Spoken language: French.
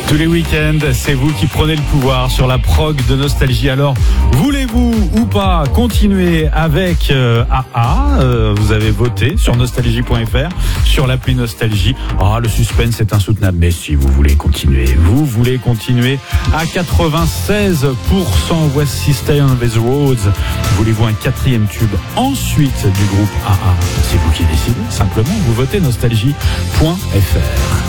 Tous les week-ends, c'est vous qui prenez le pouvoir sur la prog de Nostalgie. Alors, voulez-vous ou pas continuer avec AA Vous avez voté sur nostalgie.fr, sur l'appli Nostalgie. Le suspense est insoutenable. Mais si vous voulez continuer à 96%. Voici Stay on These Roads. Voulez-vous un 4e tube ensuite du groupe AA? C'est vous qui décidez. Simplement, vous votez nostalgie.fr.